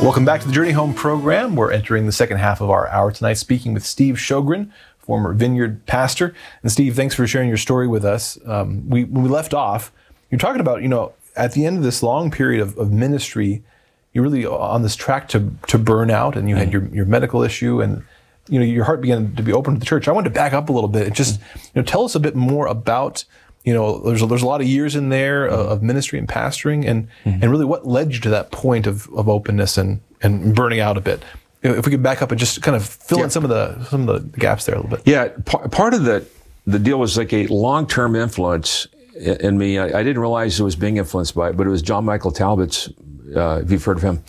Welcome back to the Journey Home program. We're entering the second half of our hour tonight, speaking with Steve Sjogren, former Vineyard pastor. And Steve, thanks for sharing your story with us. When we left off, you're talking about, at the end of this long period of ministry, you're really on this track to burnout, and you had your medical issue, and your heart began to be open to the church. I wanted to back up a little bit and just tell us a bit more about there's a lot of years in there of ministry and pastoring, and really what led you to that point of openness and burning out a bit. If we could back up and just kind of fill in some of the gaps there a little bit. Yeah, part of the deal was like a long-term influence in me. I didn't realize I was being influenced by it, but it was John Michael Talbot's. If you've heard of him,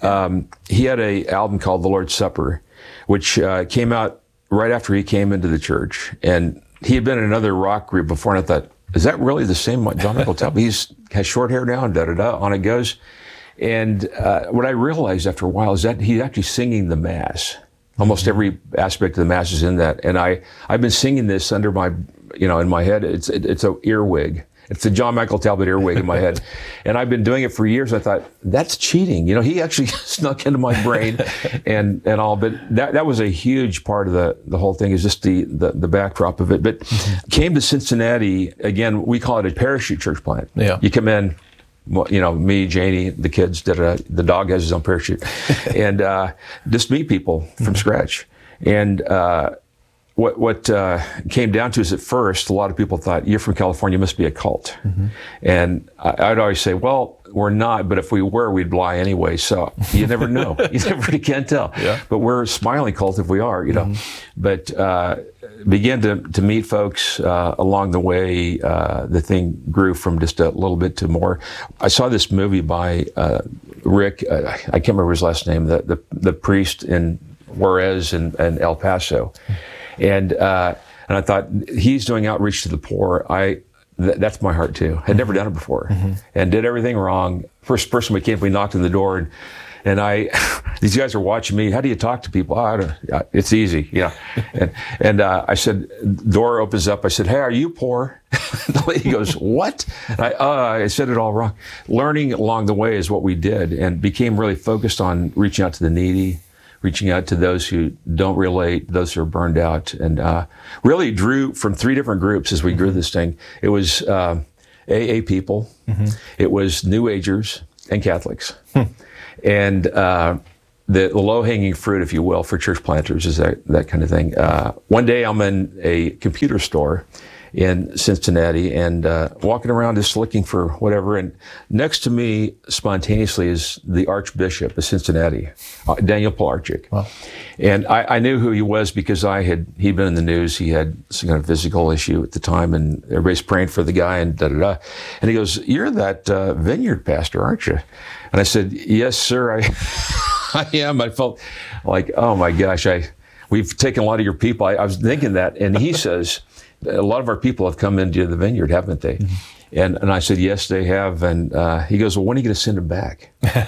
he had an album called The Lord's Supper, which came out right after he came into the church, and he had been in another rock group before, and I thought, is that really the same John Michael Talbot? He has short hair now, and on it goes. And what I realized after a while is that he's actually singing the Mass. Almost every aspect of the Mass is in that. And I've been singing this under my, in my head. It's a earwig. It's the John Michael Talbot earwig in my head. And I've been doing it for years. I thought, that's cheating. He actually snuck into my brain and all. But that was a huge part of the whole thing, is just the backdrop of it. But came to Cincinnati, again, we call it a parachute church plant. Yeah. You come in, me, Janie, the kids, the dog has his own parachute, and just meet people from scratch. And what came down to is, at first, a lot of people thought, you're from California, you must be a cult. And I'd always say, well, we're not, but if we were, we'd lie anyway. So you never know. You never can tell. Yeah. But we're a smiling cult if we are, But began to meet folks along the way. The thing grew from just a little bit to more. I saw this movie by Rick, I can't remember his last name, the priest in Juarez and El Paso. And I thought, he's doing outreach to the poor. That's my heart too. Had never done it before, and did everything wrong. First person we knocked on the door, and these guys are watching me. How do you talk to people? It's easy, And I said, door opens up. I said, hey, are you poor? The lady goes, what? And I said it all wrong. Learning along the way is what we did, and became really focused on reaching out to the needy, reaching out to those who don't relate, those who are burned out, and really drew from three different groups as we grew this thing. It was AA people, it was New Agers, and Catholics. And the low-hanging fruit, if you will, for church planters is that kind of thing. One day I'm in a computer store in Cincinnati and walking around just looking for whatever, and next to me spontaneously is the Archbishop of Cincinnati, Daniel Pilarczyk. Wow. And I knew who he was because he'd been in the news. He had some kind of physical issue at the time, and everybody's praying for the guy, and da-da-da. And he goes, you're that Vineyard pastor, aren't you? And I said, yes, sir, I am. I felt like, oh my gosh, we've taken a lot of your people. I was thinking that, and he says, a lot of our people have come into the Vineyard, haven't they? And I said, yes, they have. And he goes, well, when are you going to send them back?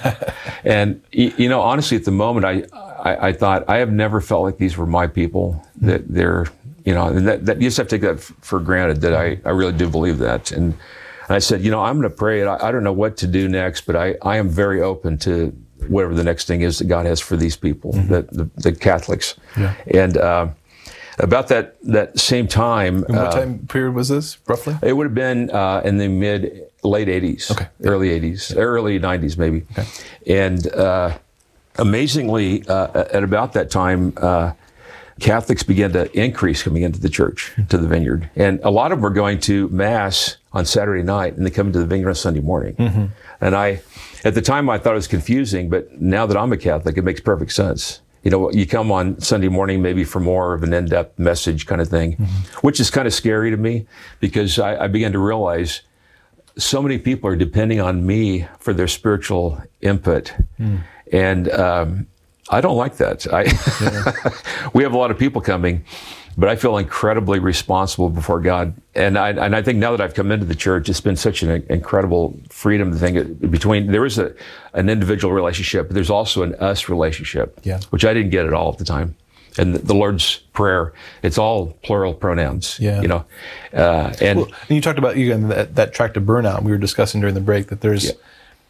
And, honestly, at the moment, I thought, I have never felt like these were my people, that they're, and that you just have to take that for granted, that I really do believe that. And I said, I'm going to pray. I don't know what to do next, but I am very open to whatever the next thing is that God has for these people, the Catholics. Yeah. And about that same time. And what time period was this, roughly? It would have been in the late 80s, early 80s, early 90s maybe. Okay. And amazingly, at about that time, Catholics began to increase coming into the church, to the Vineyard. And a lot of them were going to Mass on Saturday night, and they come to the Vineyard on Sunday morning. And at the time, I thought it was confusing, but now that I'm a Catholic, it makes perfect sense. You come on Sunday morning maybe for more of an in-depth message kind of thing, which is kind of scary to me, because I began to realize so many people are depending on me for their spiritual input. And I don't like that. We have a lot of people coming, but I feel incredibly responsible before God. And I think now that I've come into the church, it's been such an incredible freedom to think between, there is an individual relationship, but there's also an us relationship, which I didn't get at all at the time. And the Lord's Prayer, it's all plural pronouns, and you talked about, again, that track to burnout. We were discussing during the break that there's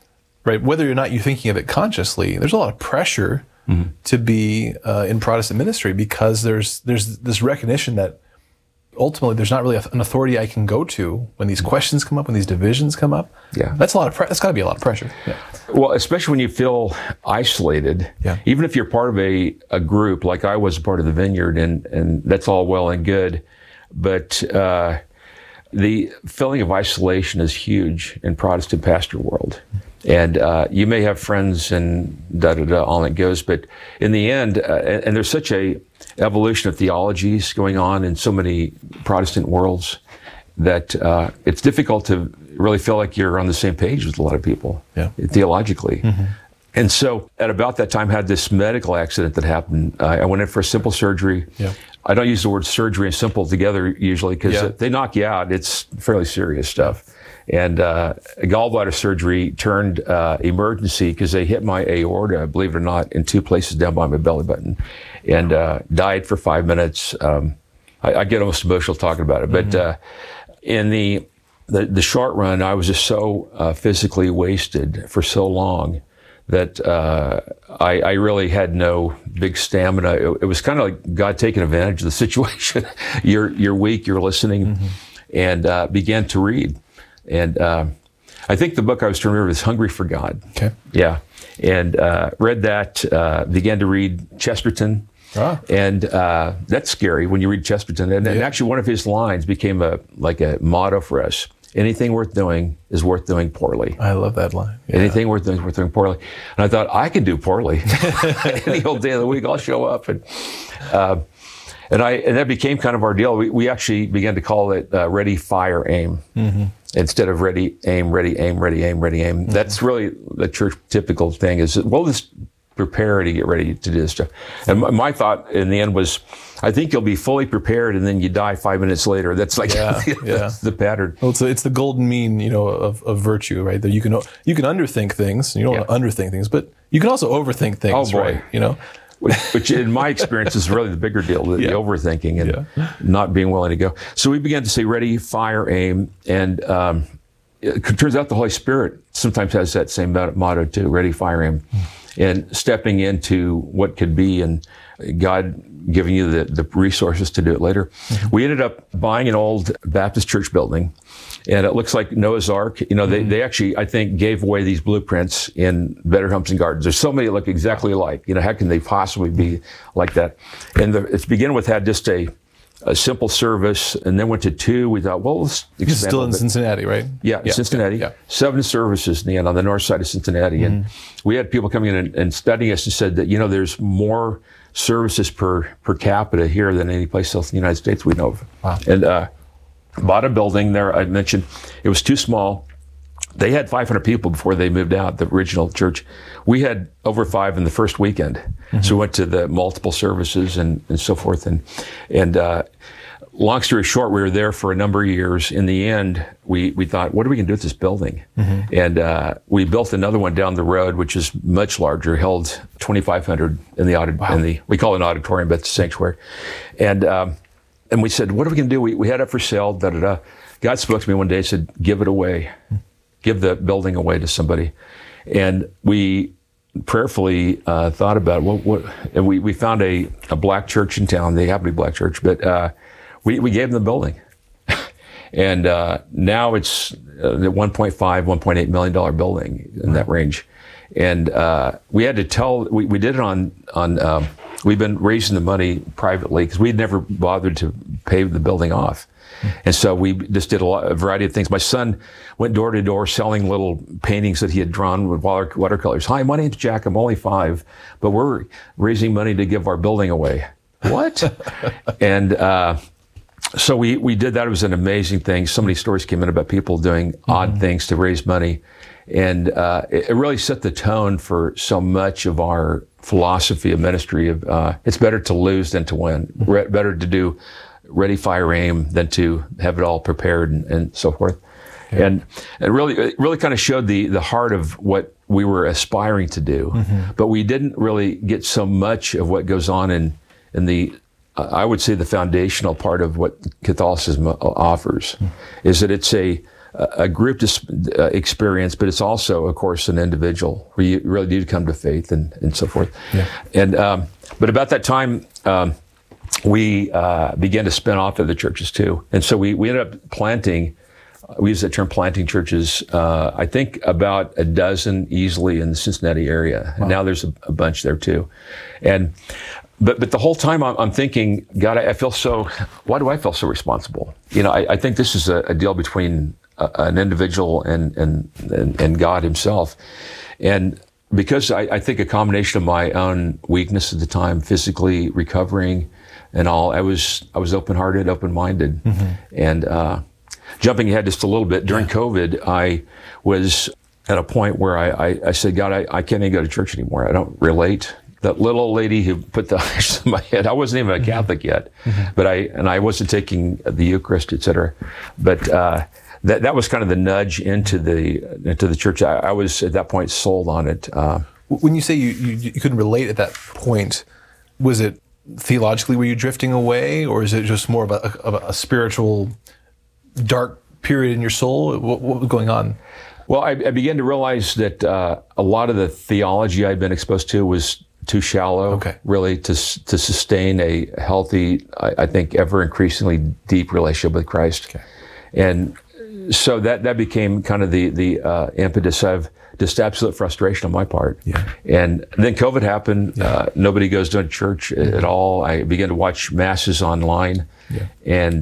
right? Whether or not you're thinking of it consciously, there's a lot of pressure to be in Protestant ministry, because there's this recognition that ultimately there's not really an authority I can go to when these questions come up, when these divisions come up. Yeah. That's that's got to be a lot of pressure. Yeah. Well, especially when you feel isolated, even if you're part of a group, like I was a part of the Vineyard, and that's all well and good, but the feeling of isolation is huge in Protestant pastor world. And you may have friends and on it goes, but in the end, and there's such a evolution of theologies going on in so many Protestant worlds that it's difficult to really feel like you're on the same page with a lot of people theologically. And so at about that time, I had this medical accident that happened. I went in for a simple surgery. I don't use the word surgery and simple together usually, because if they knock you out, it's fairly serious stuff. And a gallbladder surgery turned emergency because they hit my aorta, believe it or not, in 2 places down by my belly button, and died for 5 minutes. I get almost emotional talking about it, but in the short run, I was just so physically wasted for so long that I really had no big stamina. It was kind of like God taking advantage of the situation. You're weak, you're listening, and began to read. And I think the book I was trying to remember is Hungry for God. Okay. Yeah. And read that, began to read Chesterton. And that's scary when you read Chesterton. And actually one of his lines became a motto for us. Anything worth doing is worth doing poorly. I love that line. Yeah. Anything worth doing is worth doing poorly. And I thought, I can do poorly. Any old day of the week, I'll show up. And that became kind of our deal. We actually began to call it ready, fire, aim. Instead of ready, aim, ready, aim, ready, aim, ready, aim. That's really the church typical thing is, well, just prepare to get ready to do this stuff. And my thought in the end was, I think you'll be fully prepared and then you die 5 minutes later. That's like that's the pattern. Well, it's the golden mean, of virtue, right? That you can underthink things. You don't want to underthink things, but you can also overthink things, right? Which in my experience is really the bigger deal, the overthinking and not being willing to go. So we began to say ready, fire, aim, and it turns out the Holy Spirit sometimes has that same motto too, ready, fire, aim, and stepping into what could be and God giving you the resources to do it later. We ended up buying an old Baptist church building, and it looks like Noah's Ark. They actually, I think, gave away these blueprints in Better Homes and Gardens. There's so many that look exactly alike. How can they possibly be like that? And it's beginning with had just a simple service, and then went to 2. We thought, well, let's expand. It's still in Cincinnati, right? Yeah, Cincinnati. Yeah. 7 services in the end on the north side of Cincinnati. And we had people coming in and studying us and said that, there's more services per capita here than any place else in the United States we know of. Wow. And bought a building there. I mentioned it was too small. They had 500 people before they moved out, the original church. We had over 5 in the first weekend. So we went to the multiple services and so forth. And long story short, we were there for a number of years. In the end, we thought, what are we going to do with this building? And we built another one down the road, which is much larger, held 2,500 in the we call it an auditorium, but it's a sanctuary. And we said, what are we going to do? We had it for sale, God spoke to me one day and said, give it away. Give the building away to somebody. And we prayerfully thought about and we found a black church in town. They happen to be a black church, but we gave them the building. And now it's the $1.8 million building in that range. And we had to we did it on we've been raising the money privately because we'd never bothered to pay the building off. And so we just did a variety of things. My son went door to door selling little paintings that he had drawn with watercolors. Hi, my name's Jack. I'm only 5, but we're raising money to give our building away. What? And so we did that. It was an amazing thing. So many stories came in about people doing odd things to raise money. And it really set the tone for so much of our philosophy of ministry of it's better to lose than to win. Better to do ready, fire, aim than to have it all prepared and so forth. Yeah. And it really kind of showed the heart of what we were aspiring to do. But we didn't really get so much of what goes on in the I would say the foundational part of what Catholicism offers is that it's a a group experience, but it's also, of course, an individual where you really do come to faith and so forth. Yeah. And but about that time, we began to spin off of the churches too, and so we ended up planting. We use that term, planting churches. I think about a dozen easily in the Cincinnati area. Wow. Now there's a bunch there too, But the whole time I'm thinking, God, I feel so. Why do I feel so responsible? You know, I think this is a deal between an individual and God Himself, and because I think a combination of my own weakness at the time, physically recovering, and all, I was open-hearted, open-minded, and jumping ahead just a little bit during COVID, I was at a point where I said, God, I can't even go to church anymore. I don't relate. That little old lady who put the ashes in my head, I wasn't even a Catholic yet, but I wasn't taking the Eucharist, et cetera. But that was kind of the nudge into the church. I was at that point sold on it. When you say you couldn't relate at that point, was it theologically were you drifting away, or is it just more of a spiritual dark period in your soul? What was going on? Well, I began to realize that a lot of the theology I'd been exposed to was too shallow, really, to sustain a healthy, I think, ever increasingly deep relationship with Christ. Okay. And so that became kind of the impetus of just absolute frustration on my part. Yeah. And then COVID happened. Yeah. Nobody goes to church at all. I began to watch masses online and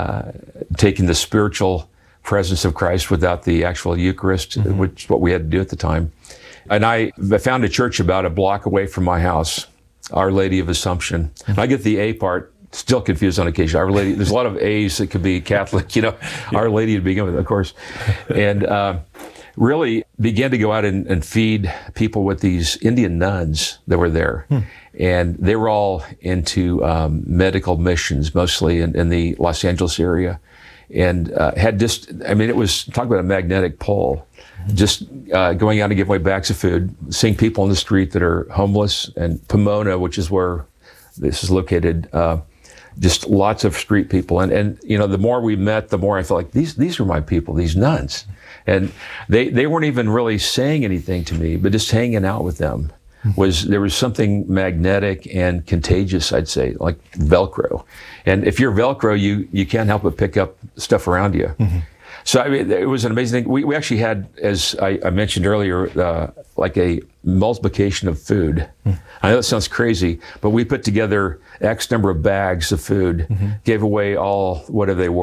taking the spiritual presence of Christ without the actual Eucharist, which is what we had to do at the time. And I found a church about a block away from my house, Our Lady of Assumption. And I get the A part still confused on occasion. Our Lady, there's a lot of A's that could be Catholic, you know, Our Lady to begin with, of course. And really began to go out and feed people with these Indian nuns that were there. And they were all into medical missions, mostly in the Los Angeles area. And had just, I mean, it was, talk about a magnetic pull. Just going out to give away bags of food, seeing people on the street that are homeless, and Pomona, which is where this is located, just lots of street people. And you know, the more we met, the more I felt like these are my people, these nuns. And they weren't even really saying anything to me, but just hanging out with them there was something magnetic and contagious, I'd say, like Velcro. And if you're Velcro, you can't help but pick up stuff around you. So I mean, it was an amazing thing. We actually had, as I mentioned earlier, like a multiplication of food. I know that sounds crazy, but we put together X number of bags of food, gave away all whatever they were.